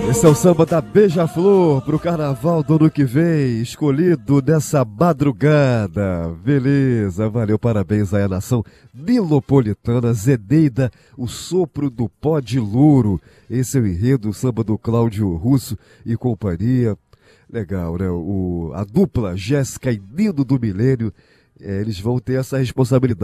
Esse é o samba da Beija-Flor pro carnaval do ano que vem, escolhido nessa madrugada. Beleza, valeu, parabéns aí à nação nilopolitana. Zeneida, o sopro do pó de louro. Esse é o enredo, o samba do Cláudio Russo e companhia. Legal, né? A dupla Jéssica e Nino do Milênio, eles vão ter essa responsabilidade.